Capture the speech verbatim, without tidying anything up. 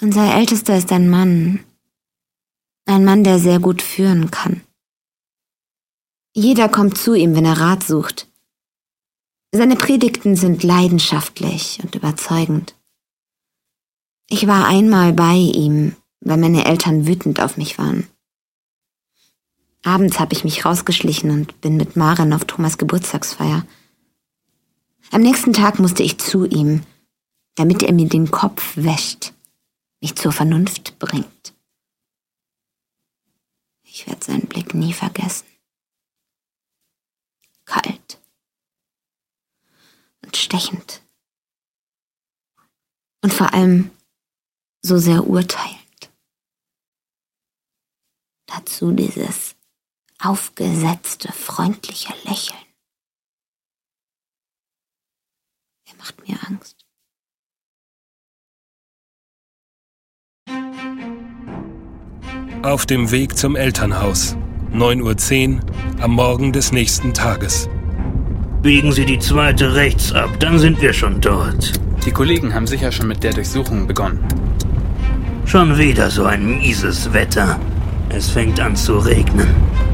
Unser Ältester ist ein Mann. Ein Mann, der sehr gut führen kann. Jeder kommt zu ihm, wenn er Rat sucht. Seine Predigten sind leidenschaftlich und überzeugend. Ich war einmal bei ihm, weil meine Eltern wütend auf mich waren. Abends habe ich mich rausgeschlichen und bin mit Maren auf Thomas' Geburtstagsfeier. Am nächsten Tag musste ich zu ihm, damit er mir den Kopf wäscht, mich zur Vernunft bringt. Ich werde seinen Blick nie vergessen. Kalt und stechend. Und vor allem so sehr urteilend. Dazu dieses aufgesetzte, freundliche Lächeln. Er macht mir Angst. Auf dem Weg zum Elternhaus. neun Uhr zehn am Morgen des nächsten Tages. Biegen Sie die zweite rechts ab, dann sind wir schon dort. Die Kollegen haben sicher schon mit der Durchsuchung begonnen. Schon wieder so ein mieses Wetter. Es fängt an zu regnen.